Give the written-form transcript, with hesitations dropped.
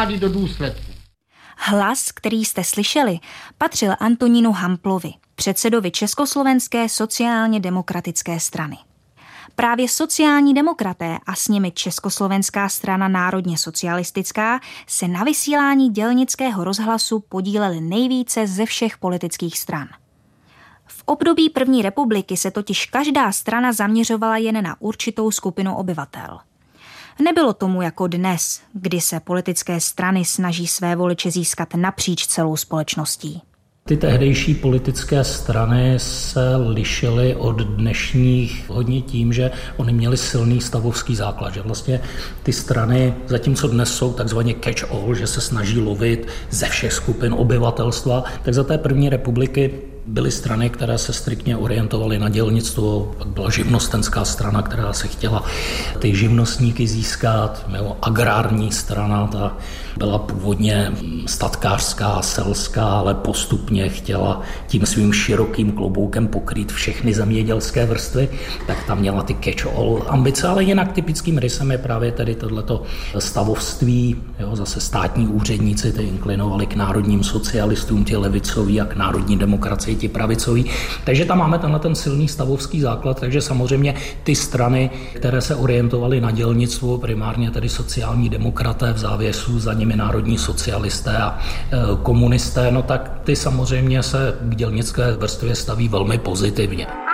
vlády do důsledku. Hlas, který jste slyšeli, patřil Antonínu Hamplovi, předsedovi Československé sociálně demokratické strany. Právě sociální demokraté a s nimi Československá strana národně socialistická se na vysílání dělnického rozhlasu podíleli nejvíce ze všech politických stran. V období první republiky se totiž každá strana zaměřovala jen na určitou skupinu obyvatel. Nebylo tomu jako dnes, kdy se politické strany snaží své voliče získat napříč celou společností. Ty tehdejší politické strany se lišily od dnešních hodně tím, že oni měli silný stavovský základ, že vlastně ty strany, zatímco dnes jsou takzvaně catch-all, že se snaží lovit ze všech skupin obyvatelstva, tak za té první republiky byly strany, které se striktně orientovaly na dělnictvo, pak byla živnostenská strana, která se chtěla ty živnostníky získat, agrární strana, ta byla původně statkářská, selská, ale postupně chtěla tím svým širokým kloboukem pokrýt všechny zemědělské vrstvy, tak tam měla ty catch-all ambice, ale jinak typickým rysem je právě tady tohleto stavovství, zase státní úředníci, ty inklinovali k národním socialistům, ti levicoví a k národní demokracii, ti pravicoví. Takže tam máme ten silný stavovský základ, takže samozřejmě ty strany, které se orientovaly na dělnictvo, primárně tedy sociální demokraté, v závěsu za nimi národní socialisté a komunisté, no tak ty samozřejmě se k dělnické vrstvě staví velmi pozitivně.